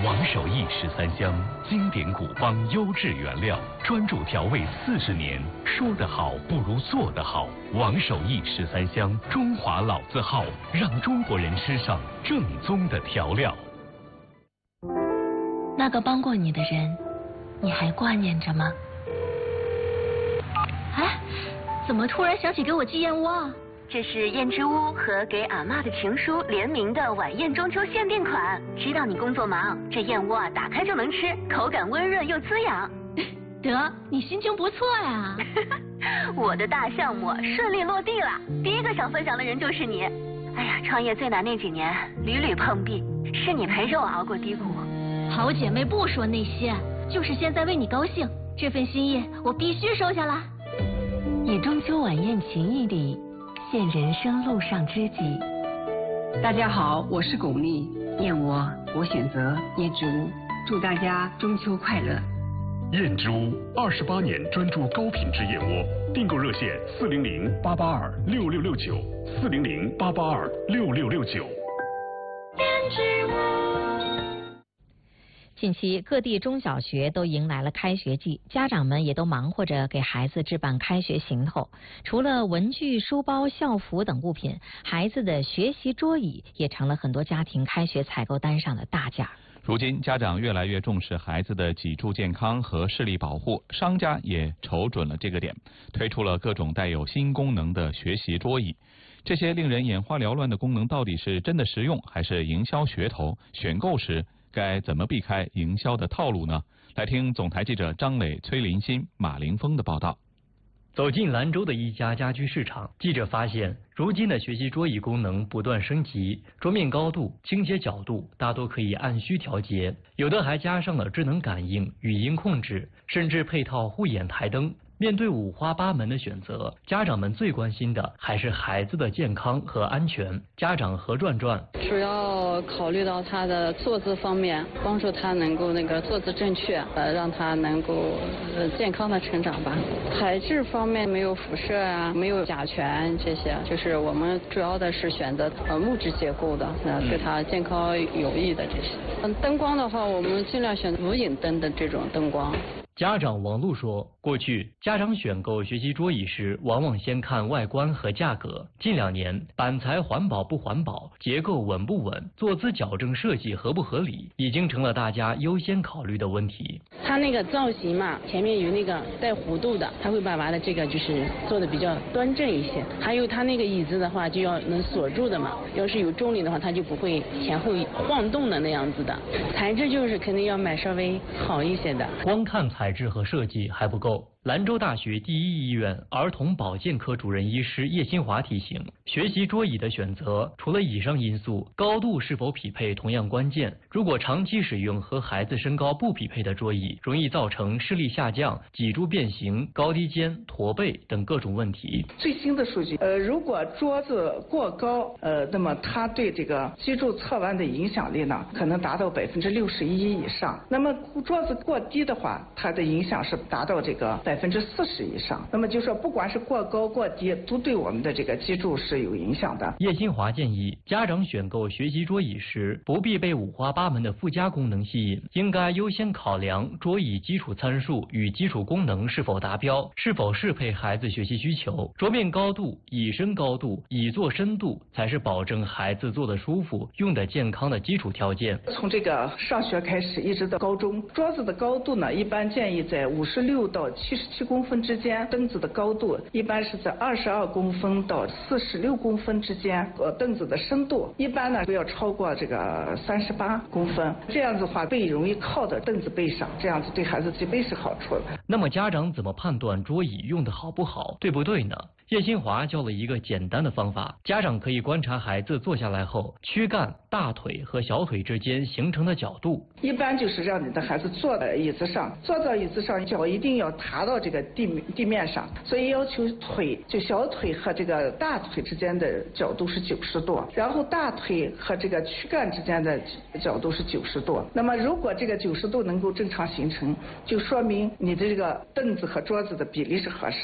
王守义13香，经典古方，优质原料，专注调味40年。说得好不如做得好。王守义13香，中华老字号，让中国人吃上正宗的调料。 那个帮过你的人，你还挂念着吗？哎，怎么突然想起给我寄燕窝啊？ 这是燕之屋和给阿嬷的情书联名的晚宴中秋限定款。知道你工作忙，这燕窝啊打开就能吃，口感温润又滋养。 得，你心情不错呀。 我的大项目顺利落地了，第一个想分享的人就是你。哎呀，创业最难那几年，屡屡碰壁，是你陪着我熬过低谷。 好姐妹不说那些，就是现在为你高兴，这份心意我必须收下来。 以中秋晚宴情谊礼，献人生路上知己。 大家好，我是巩俐，燕窝我选择燕之屋，祝大家中秋快乐。 燕之屋28年专注高品质燕窝，订购热线400-882-6669，400-882-6669。 燕之屋。 近期各地中小学都迎来了开学季，家长们也都忙活着给孩子置办开学行头。除了文具、书包、校服等物品，孩子的学习桌椅也成了很多家庭开学采购单上的大件。 如今，家长越来越重视孩子的脊柱健康和视力保护，商家也瞅准了这个点，推出了各种带有新功能的学习桌椅。这些令人眼花缭乱的功能到底是真的实用，还是营销噱头？选购时该怎么避开营销的套路呢？来听总台记者张磊、崔林新、马凌峰的报道。 走进兰州的一家家居市场，记者发现，如今的学习桌椅功能不断升级，桌面高度、倾斜角度大多可以按需调节，有的还加上了智能感应、语音控制，甚至配套护眼台灯。面对五花八门的选择，家长们最关心的还是孩子的健康和安全。家长何转转主要考虑到他的坐姿方面，帮助他能够坐姿正确，让他能够健康的成长吧。材质方面没有辐射啊，没有甲醛这些，就是我们主要的是选择木质结构的，对他健康有益的这些。灯光的话，我们尽量选无影灯的这种灯光。 家长王璐说，过去家长选购学习桌椅时，往往先看外观和价格。近2年，板材环保不环保，结构稳不稳，坐姿矫正设计合不合理，已经成了大家优先考虑的问题。 它那个造型嘛，前面有那个带弧度的，它会把的这个就是做的比较端正一些。还有它那个椅子的话，就要能锁住的嘛，要是有重力的话，它就不会前后晃动的那样子的。材质就是肯定要买稍微好一些的。 光看材质和设计还不够。兰州大学第一医院儿童保健科主任医师叶新华提醒，学习桌椅的选择，除了以上因素，高度是否匹配同样关键。如果长期使用和孩子身高不匹配的桌椅，容易造成视力下降、脊柱变形、高低肩、驼背等各种问题。 最新的数据，如果桌子过高，那么它对这个脊柱侧弯的影响力呢，可能达到61%以上。那么桌子过低的话，它的影响是达到这个40%以上。那么就说不管是过高过低，都对我们的这个脊柱是有影响的。 叶新华建议，家长选购学习桌椅时，不必被五花八门的附加功能吸引，应该优先考量桌椅基础参数与基础功能是否达标，是否适配孩子学习需求。桌面高度、椅身高度、椅座深度才是保证孩子坐得舒服、用得健康的基础条件。 从这个上学开始一直到高中，桌子的高度呢，一般建议在56到77公分之间，凳子的高度一般是在22公分到46公分之间，凳子的深度一般呢不要超过这个38公分，这样子的话背容易靠到凳子背上，这样子对孩子脊背是好处的。 那么家长怎么判断桌椅用的好不好，对不对呢？叶新华教了一个简单的方法，家长可以观察孩子坐下来后，躯干、大腿和小腿之间形成的角度。 一般就是让你的孩子坐在椅子上，坐到椅子上，脚一定要踏到这个地面上，所以要求腿就小腿和这个大腿之间的角度是90度，然后大腿和这个躯干之间的角度是90度。那么如果这个90度能够正常形成，就说明你的这个凳子和桌子的比例是合适的。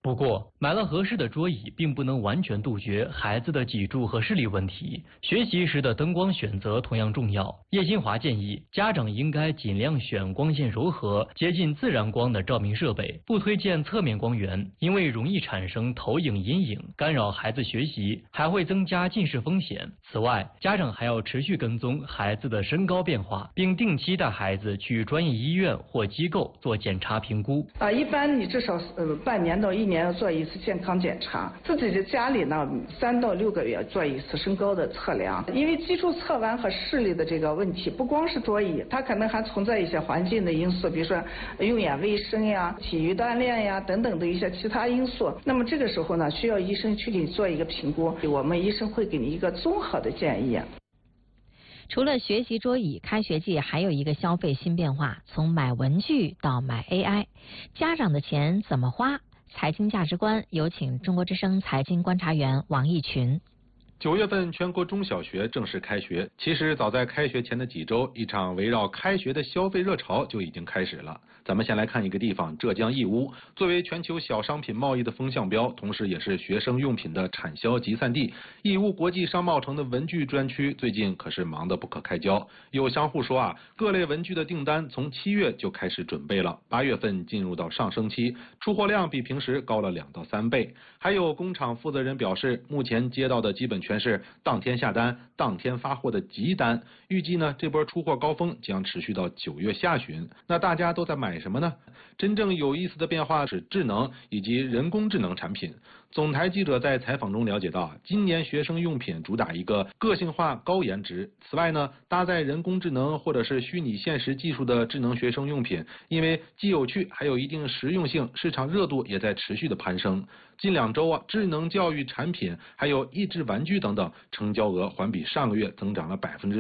不过，买了合适的桌椅，并不能完全杜绝孩子的脊柱和视力问题。学习时的灯光选择同样重要。叶新华建议，家长应该尽量选光线柔和、接近自然光的照明设备，不推荐侧面光源，因为容易产生投影阴影，干扰孩子学习，还会增加近视风险。此外，家长还要持续跟踪孩子的身高变化，并定期带孩子去专业医院或机构做检查评估。 一般你至少半年到1年要做一次健康检查，自己的家里呢3到6个月做一次身高的测量，因为基础侧弯和视力的这个问题，不光是桌椅，它可能还存在一些环境的因素，比如说用眼卫生呀、体育锻炼呀等等的一些其他因素。那么这个时候呢，需要医生去给你做一个评估，我们医生会给你一个综合的建议。 除了学习桌椅，开学季还有一个消费新变化，从买文具到买 AI， 家长的钱怎么花？财经价值观，有请中国之声财经观察员王毅群。 9月份全国中小学正式开学，其实早在开学前的几周，一场围绕开学的消费热潮就已经开始了。咱们先来看一个地方，浙江义乌，作为全球小商品贸易的风向标，同时也是学生用品的产销集散地，义乌国际商贸城的文具专区最近可是忙得不可开交。有商户说各类文具的订单从7月就开始准备了，8月份进入到上升期，出货量比平时高了2到3倍。还有工厂负责人表示，目前接到的基本全是当天下单、当天发货的急单，预计呢这波出货高峰将持续到9月下旬。那大家都在买什么呢？真正有意思的变化是智能以及人工智能产品。总台记者在采访中了解到，今年学生用品主打一个个性化、高颜值。此外呢，搭载人工智能或者是虚拟现实技术的智能学生用品，因为既有趣还有一定实用性，市场热度也在持续的攀升。近2周智能教育产品还有益智玩具等等，成交额环比上个月增长了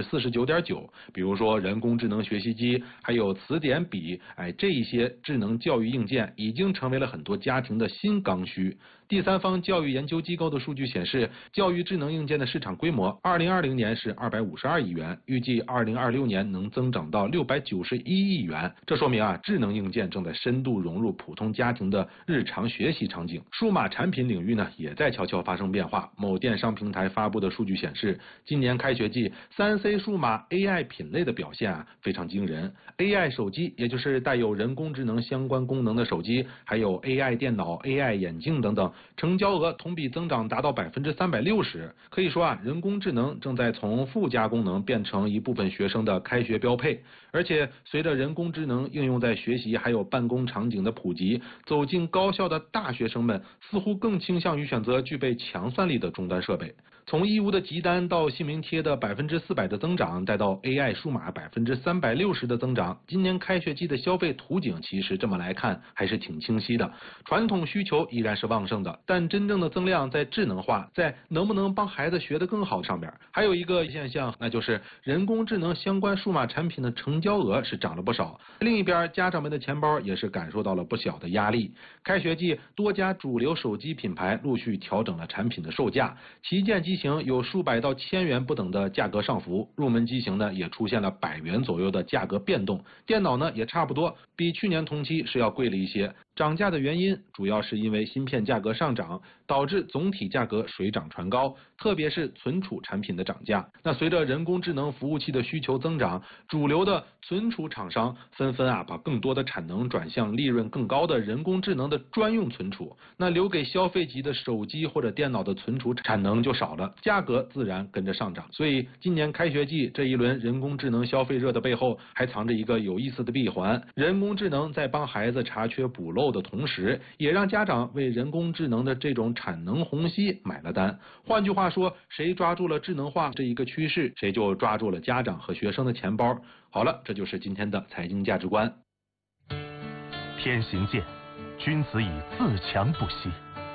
49.9%。比如说人工智能学习机，还有词典笔，这一些智能教育硬件已经成为了很多家庭的新刚需。第三方教育研究机构的数据显示，教育智能硬件的市场规模2020年是252亿元，预计2026年能增长到691亿元。这说明智能硬件正在深度融入普通家庭的日常学习场景。数码产品领域呢，也在悄悄发生变化。某电商平台发布的数据显示，今年开学季3C 数码 AI 品类的表现非常惊人。AI 手机，也就是带有人工智能相关功能的手机，还有 AI 电脑、AI 眼镜等等，成交额同比增长达到360%。可以说人工智能正在从附加功能变成一部分学生的开学标配。而且随着人工智能应用在学习还有办公场景的普及，走进高校的大学生们似乎更倾向于选择具备强算力的终端设备。从义乌的集单到姓名贴的400%的增长，再到 AI 数码360%的增长，今年开学季的消费图景其实这么来看还是挺清晰的。传统需求依然是旺盛的，但真正的增量在智能化，在能不能帮孩子学得更好上边。还有一个现象，那就是人工智能相关数码产品的成交额是涨了不少。另一边，家长们的钱包也是感受到了不小的压力。开学季，多家主流手机品牌陆续调整了产品的售价，旗舰机型有数百到1000元不等的价格上浮，入门机型呢也出现了100元左右的价格变动。电脑呢也差不多，比去年同期是要贵了一些。涨价的原因主要是因为芯片价格上涨，导致总体价格水涨船高，特别是存储产品的涨价。那随着人工智能服务器的需求增长，主流的存储厂商纷纷把更多的产能转向利润更高的人工智能的专用存储，那留给消费级的手机或者电脑的存储产能就少了，价格自然跟着上涨。所以今年开学季这一轮人工智能消费热的背后还藏着一个有意思的闭环，人工智能在帮孩子查缺补漏的同时，也让家长为人工智能的这种产能虹吸买了单。换句话说，谁抓住了智能化这一个趋势，谁就抓住了家长和学生的钱包。好了，这就是今天的财经价值观。 天行健，君子以自强不息。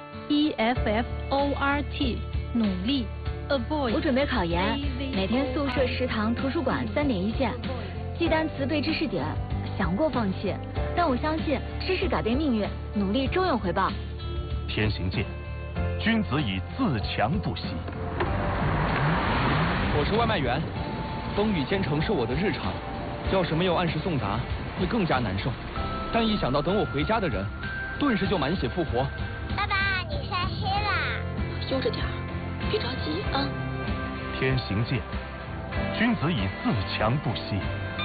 EFFORT 努力 Avoid。 我准备考研，每天宿舍、食堂、图书馆3点一线，记单词、背知识点，想过放弃，但我相信知识改变命运，努力终有回报。 天行健，君子以自强不息。 我是外卖员，风雨兼程是我的日常，要是没有按时送达，会更加难受。但一想到等我回家的人，顿时就满血复活。 大悠着点儿，别着急啊。 天行健，君子以自强不息。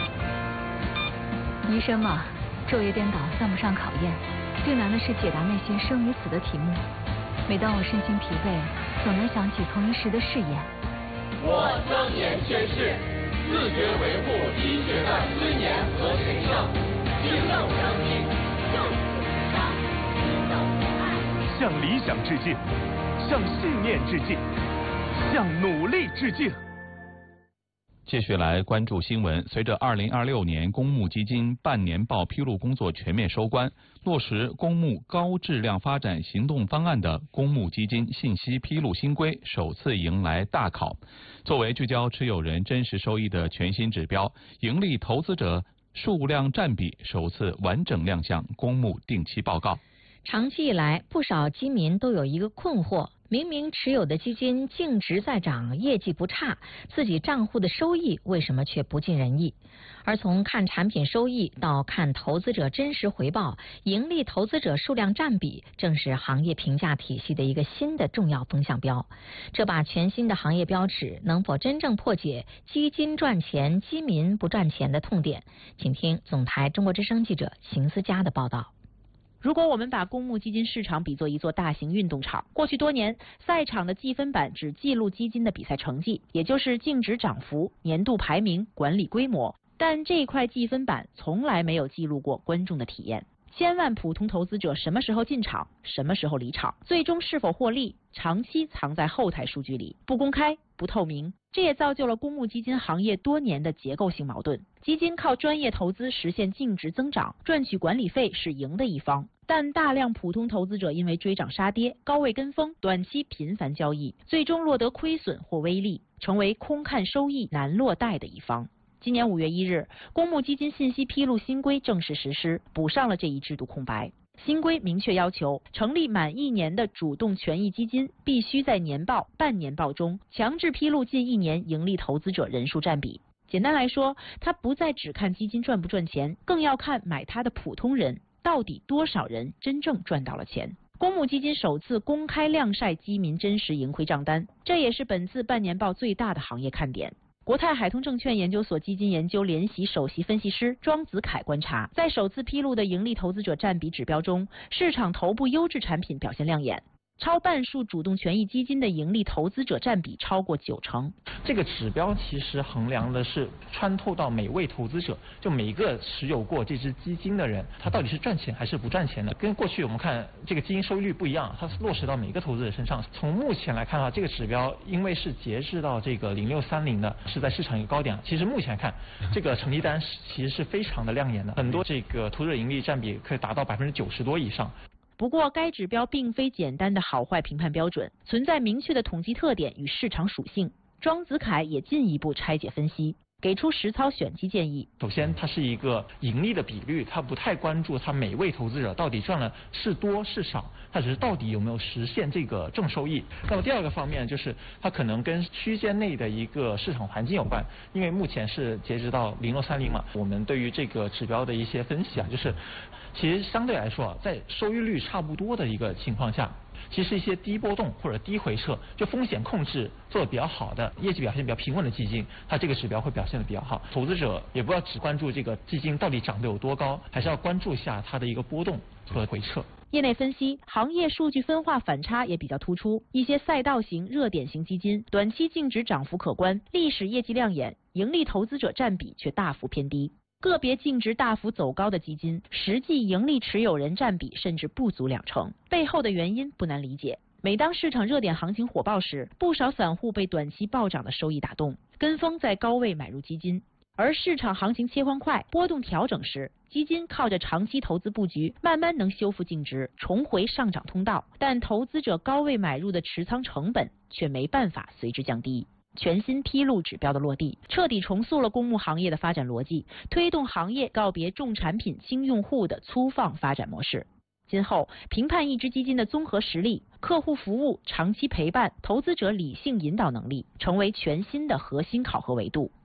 医生嘛，昼夜颠倒算不上考验，最难的是解答那些生与死的题目。每当我身心疲惫，总能想起从医时的誓言。 我庄严宣誓，自觉维护医学的尊严和神圣，敬重生命，救死扶伤，引导仁爱。 向理想致敬，向信念致敬，向努力致敬。 继续来关注新闻。随着2026年公募基金半年报披露工作全面收官，落实公募高质量发展行动方案的公募基金信息披露新规首次迎来大考。作为聚焦持有人真实收益的全新指标，盈利投资者数量占比首次完整亮相公募定期报告。 长期以来，不少基民都有一个困惑。明明持有的基金净值在涨，业绩不差，自己账户的收益为什么却不尽人意？而从看产品收益到看投资者真实回报，盈利投资者数量占比正是行业评价体系的一个新的重要风向标。这把全新的行业标尺能否真正破解基金赚钱、基民不赚钱的痛点？请听总台中国之声记者邢思佳的报道。 如果我们把公募基金市场比作一座大型运动场，过去多年，赛场的计分板只记录基金的比赛成绩，也就是净值涨幅、年度排名、管理规模，但这块计分板从来没有记录过观众的体验。千万普通投资者什么时候进场，什么时候离场，最终是否获利，长期藏在后台数据里，不公开、不透明。这也造就了公募基金行业多年的结构性矛盾。基金靠专业投资实现净值增长，赚取管理费是赢的一方，但大量普通投资者因为追涨杀跌、高位跟风、短期频繁交易，最终落得亏损或微利，成为空看收益难落袋的一方。今年5月1日，公募基金信息披露新规正式实施，补上了这一制度空白。新规明确要求，成立满1年的主动权益基金必须在年报、半年报中强制披露近1年盈利投资者人数占比。简单来说，它不再只看基金赚不赚钱，更要看买它的普通人到底多少人真正赚到了钱。公募基金首次公开亮晒基民真实盈亏账单，这也是本次半年报最大的行业看点。国泰海通证券研究所基金研究联席首席分析师庄子凯观察，在首次披露的盈利投资者占比指标中，市场头部优质产品表现亮眼。超半数主动权益基金的盈利投资者占比超过90%。 这个指标其实衡量的是穿透到每位投资者，就每一个持有过这支基金的人，他到底是赚钱还是不赚钱的。跟过去我们看这个基金收益率不一样，它落实到每一个投资者身上。从目前来看的话，这个指标因为是截至到这个0630的，是在市场一个高点。其实目前看这个成绩单其实是非常的亮眼的，很多这个投资者盈利占比可以达到90%多以上。 不过，该指标并非简单的好坏评判标准，存在明确的统计特点与市场属性。庄子凯也进一步拆解分析，给出实操选基建议。 首先，它是一个盈利的比率，它不太关注它每位投资者到底赚了是多是少，它只是到底有没有实现这个正收益。那么第二个方面就是它可能跟区间内的一个市场环境有关，因为目前是截止到0630嘛，我们对于这个指标的一些分析啊，就是其实相对来说啊，在收益率差不多的一个情况下，其实一些低波动或者低回撤，就风险控制做得比较好的、业绩表现比较平稳的基金，它这个指标会表现得比较好。投资者也不要只关注这个基金到底涨得有多高，还是要关注一下它的一个波动和回撤。 业内分析，行业数据分化反差也比较突出，一些赛道型、热点型基金短期净值涨幅可观，历史业绩亮眼，盈利投资者占比却大幅偏低。个别净值大幅走高的基金，实际盈利持有人占比甚至不足20%，背后的原因不难理解。每当市场热点行情火爆时，不少散户被短期暴涨的收益打动，跟风在高位买入基金。而市场行情切换快、波动调整时，基金靠着长期投资布局，慢慢能修复净值，重回上涨通道。但投资者高位买入的持仓成本却没办法随之降低。全新披露指标的落地，彻底重塑了公募行业的发展逻辑，推动行业告别重产品轻用户的粗放发展模式。今后评判一只基金的综合实力、客户服务、长期陪伴、投资者理性引导能力，成为全新的核心考核维度。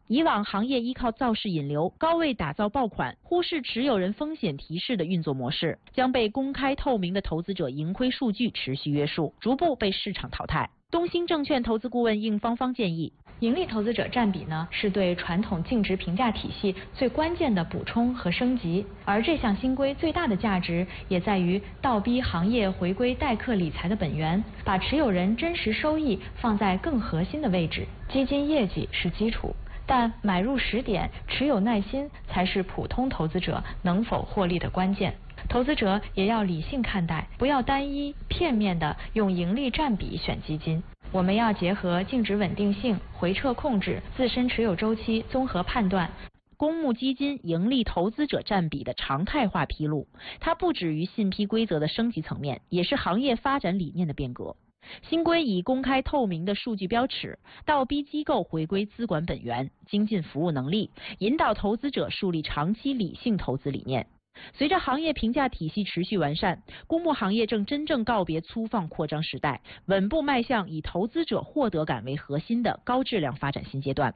以往行业依靠造势引流、高位打造爆款，忽视持有人风险提示的运作模式，将被公开透明的投资者盈亏数据持续约束，逐步被市场淘汰。东兴证券投资顾问应芳芳建议， 盈利投资者占比呢，是对传统净值评价体系最关键的补充和升级，而这项新规最大的价值也在于倒逼行业回归代客理财的本源，把持有人真实收益放在更核心的位置。基金业绩是基础，但买入时点、持有耐心才是普通投资者能否获利的关键。投资者也要理性看待，不要单一片面的用盈利占比选基金。我们要结合净值稳定性、回撤控制、自身持有周期综合判断。 公募基金盈利投资者占比的常态化披露，它不止于信批规则的升级层面，也是行业发展理念的变革。新规以公开透明的数据标尺，倒逼机构回归资管本源，精进服务能力，引导投资者树立长期理性投资理念。随着行业评价体系持续完善，公募行业正真正告别粗放扩张时代，稳步迈向以投资者获得感为核心的高质量发展新阶段。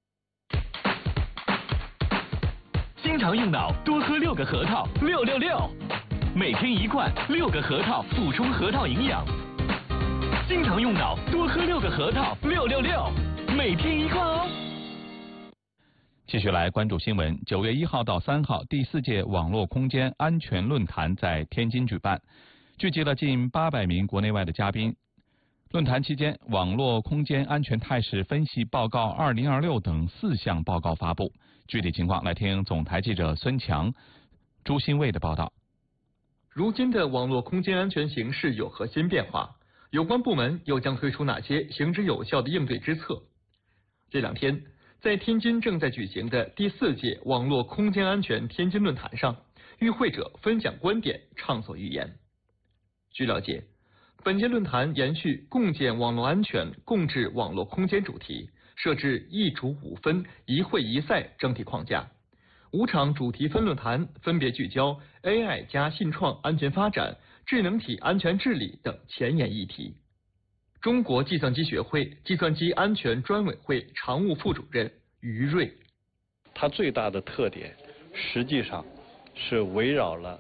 经常用脑，多喝6个核桃，666，每天1罐，6个核桃补充核桃营养。经常用脑，多喝6个核桃，666，每天1罐哦。 继续来关注新闻。9月1号到3号，第4届网络空间安全论坛在天津举办，聚集了近800名国内外的嘉宾。论坛期间，网络空间安全态势分析报告2026等4项报告发布。具体情况来听总台记者孙强、朱新卫的报道。 如今的网络空间安全形势有何新变化？有关部门又将推出哪些行之有效的应对之策？这2天，在天津正在举行的第4届网络空间安全天津论坛上，与会者分享观点，畅所欲言。据了解，本届论坛延续共建网络安全、共治网络空间主题，设置1主5分、1会1赛整体框架，5场主题分论坛分别聚焦 AI 加信创安全发展、智能体安全治理等前沿议题。中国计算机学会计算机安全专委会常务副主任于瑞， 它最大的特点实际上是围绕了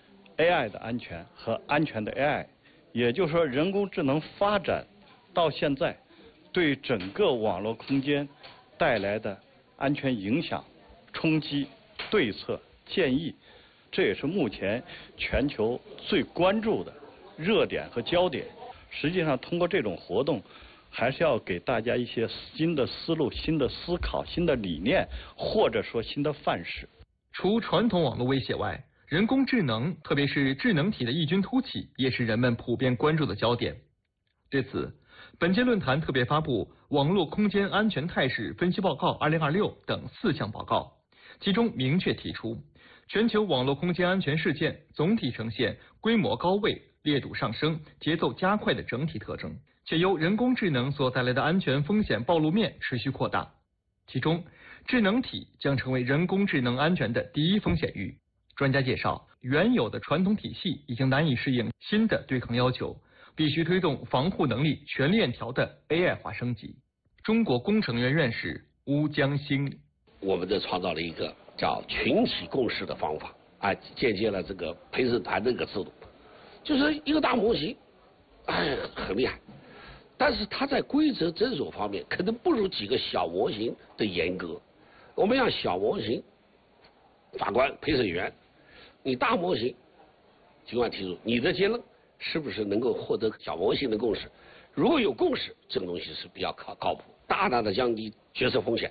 AI 的安全和安全的 AI， 也就是说人工智能发展到现在对整个网络空间带来的安全影响、冲击、对策、建议，这也是目前全球最关注的热点和焦点。实际上，通过这种活动，还是要给大家一些新的思路、新的思考、新的理念，或者说新的范式。 除传统网络威胁外，人工智能，特别是智能体的异军突起，也是人们普遍关注的焦点。对此，本届论坛特别发布《网络空间安全态势分析报告2026》等4项报告，其中明确提出，全球网络空间安全事件总体呈现规模高位、烈度上升、节奏加快的整体特征，且由人工智能所带来的安全风险暴露面持续扩大。其中，智能体将成为人工智能安全的第一风险域。专家介绍，原有的传统体系已经难以适应新的对抗要求，必须推动防护能力全链条的 AI 化升级。中国工程院院士邬江兴， 我们这创造了一个叫群体共识的方法，借鉴了这个陪审团这个制度，就是一个大模型，很厉害，但是它在规则遵守方面可能不如几个小模型的严格。我们让小模型法官、陪审员，你大模型尽管提出你的结论是不是能够获得小模型的共识？如果有共识，这个东西是比较靠谱，大大的降低决策风险。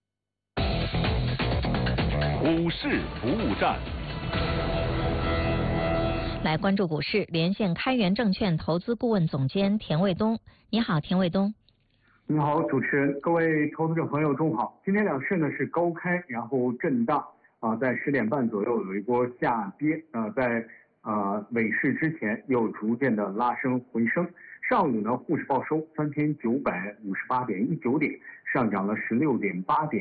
股市服务站。 来关注股市，连线开源证券投资顾问总监田卫东。你好，田卫东。 你好，主持人，各位投资者朋友，中午好。今天两市呢是高开，然后震荡在10点半左右有一波下跌，在尾市之前又逐渐的拉升回升。上午呢沪市报收3958.19点，上涨了16.8点。